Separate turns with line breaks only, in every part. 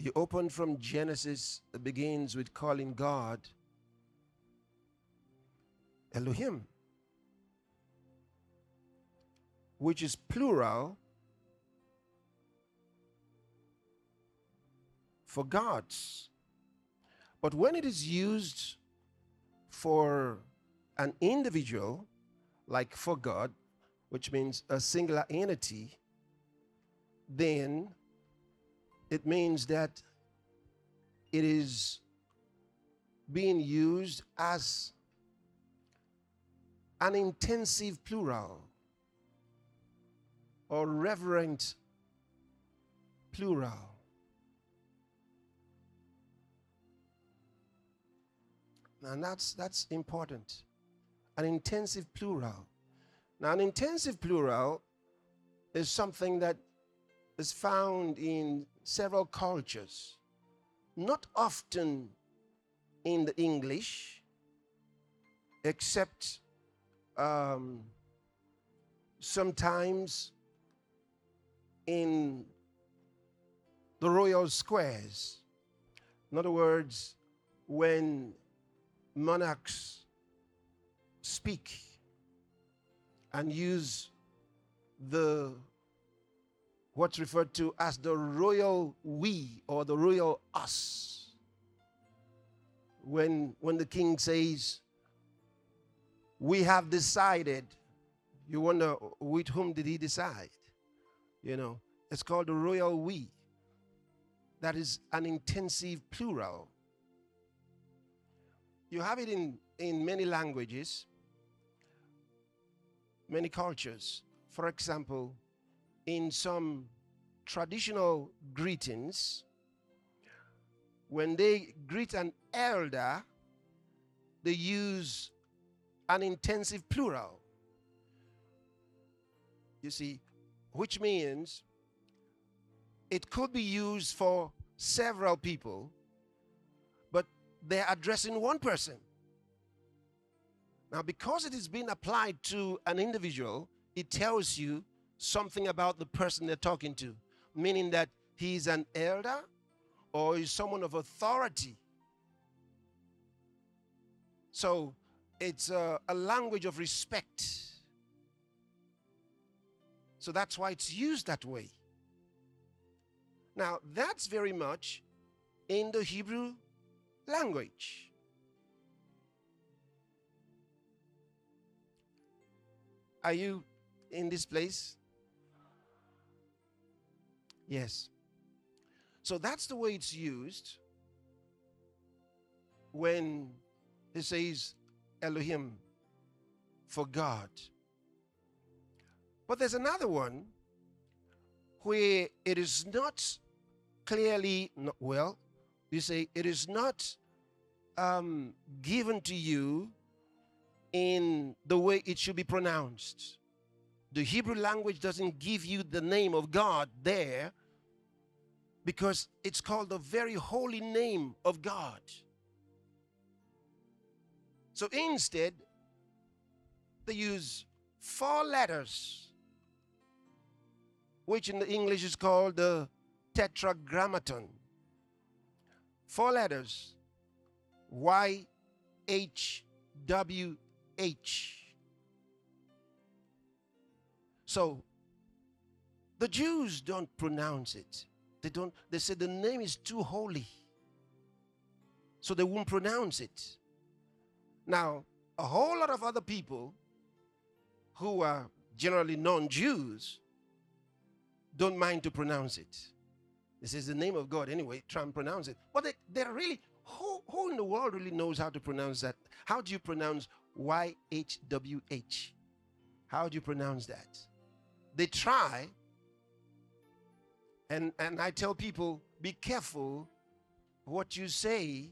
You open from Genesis, it begins with calling God Elohim, which is plural for gods. But when it is used for an individual, like for God, which means a singular entity, then it means that it is being used as an intensive plural or reverent plural. And that's important. An intensive plural. Now, an intensive plural is something that is found in several cultures, not often in the English, except sometimes in the royal squares. In other words, when monarchs speak and use what's referred to as the royal we or the royal us. When the king says, "We have decided," you wonder, with whom did he decide? It's called the royal we. That is an intensive plural. You have it in many languages, many cultures. For example, in some traditional greetings, when they greet an elder, they use an intensive plural. You see, which means it could be used for several people, but they're addressing one person. Now, because it is being applied to an individual, it tells you something about the person they're talking to, meaning that he's an elder or is someone of authority. So it's a language of respect. So that's why it's used that way. Now, that's very much in the Hebrew language. Are you in this place? Yes. So that's the way it's used when it says Elohim, for God. But there's another one where it is not clearly, you say it is not given to you in the way it should be pronounced. The Hebrew language doesn't give you the name of God there because it's called the very holy name of God. So instead, they use 4 letters, which in the English is called the Tetragrammaton. 4 letters, YHWH. So the Jews don't pronounce it. They say the name is too holy. So they won't pronounce it. Now, a whole lot of other people who are generally non-Jews don't mind to pronounce it. This is the name of God anyway, try and pronounce it. But they're really, who in the world really knows how to pronounce that? How do you pronounce YHWH? How do you pronounce that? They try, and I tell people, be careful what you say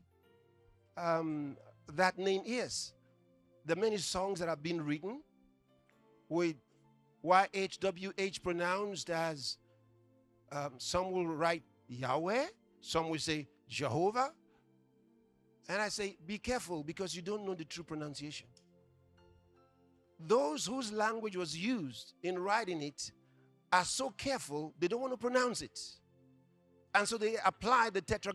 that name is. There are many songs that have been written with YHWH pronounced as, some will write Yahweh, some will say Jehovah. And I say, be careful because you don't know the true pronunciation. Those whose language was used in writing it are so careful, they don't want to pronounce it. And so they apply the